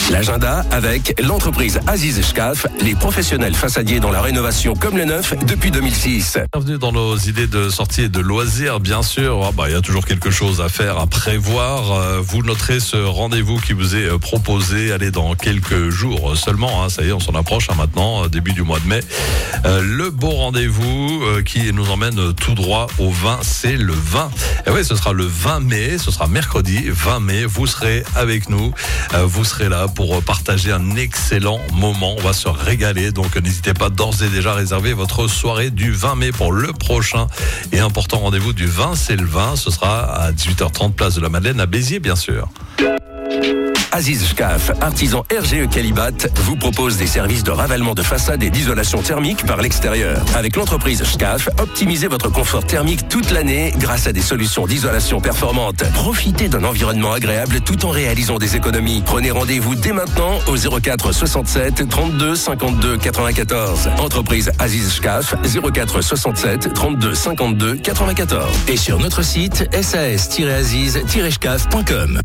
L'agenda avec l'entreprise Aziz Shkaf, les professionnels façadiers dans la rénovation comme le neuf depuis 2006. Bienvenue dans nos idées de sortie et de loisirs, bien sûr. Il y a toujours quelque chose à faire, à prévoir. Vous noterez ce rendez-vous qui vous est proposé. Allez, dans quelques jours seulement. Ça y est, on s'en approche maintenant, début du mois de mai. Le beau rendez-vous qui nous emmène tout droit au vin, c'est le vin. Et oui, ce sera le 20 mai, ce sera mercredi 20 mai. Vous serez avec nous, vous serez là pour partager un excellent moment. On va se régaler, donc n'hésitez pas d'ores et déjà à réserver votre soirée du 20 mai pour le prochain et important rendez-vous du vin, c'est le vin. Ce sera à 18h30 place de la Madeleine à Béziers, bien sûr. Aziz Shkaf, artisan RGE Calibat, vous propose des services de ravalement de façade et d'isolation thermique par l'extérieur. Avec l'entreprise Shkaf, optimisez votre confort thermique toute l'année grâce à des solutions d'isolation performantes. Profitez d'un environnement agréable tout en réalisant des économies. Prenez rendez-vous dès maintenant au 04 67 32 52 94. Entreprise Aziz Shkaf, 04 67 32 52 94. Et sur notre site sas-aziz-shkaf.com.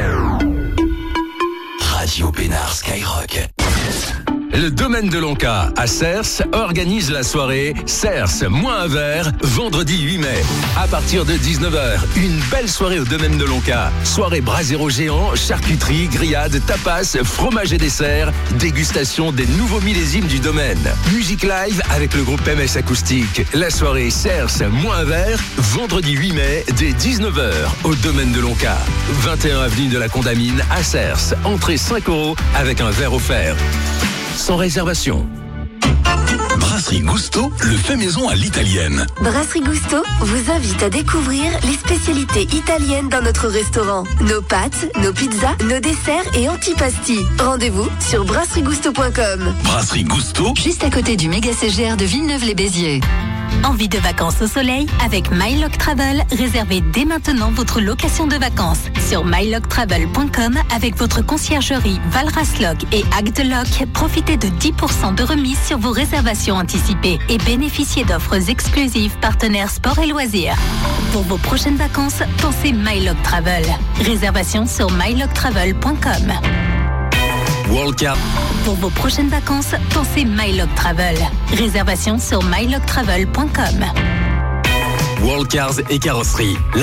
Radio Pénard Skyrock. Le domaine de Lonca à Cers organise la soirée Cers moins un verre vendredi 8 mai. À partir de 19h, une belle soirée au domaine de Lonca. Soirée brasero géant, charcuterie, grillade, tapas, fromage et dessert, dégustation des nouveaux millésimes du domaine. Musique live avec le groupe MS Acoustique. La soirée Cers moins un verre vendredi 8 mai dès 19h au domaine de Lonca. 21 avenue de la Condamine à Cers. Entrée 5 € avec un verre offert. Sans réservation. Brasserie Gusto, le fait maison à l'italienne. Brasserie Gusto vous invite à découvrir les spécialités italiennes dans notre restaurant. Nos pâtes, nos pizzas, nos desserts et antipasti. Rendez-vous sur brasseriegusto.com. Brasserie Gusto, juste à côté du méga CGR de Villeneuve-les-Béziers. Envie de vacances au soleil? Avec MyLoc Travel, réservez dès maintenant votre location de vacances sur myloctravel.com avec votre conciergerie Valrasloc et Agdeloc. Profitez de 10% de remise sur vos réservations anticipées et bénéficiez d'offres exclusives partenaires sport et loisirs. Pour vos prochaines vacances, pensez MyLoc Travel. Réservation sur myloctravel.com. World Cup. Pour vos prochaines vacances, pensez MyLoc Travel. Réservation sur myloctravel.com. World Cars et Carrosserie.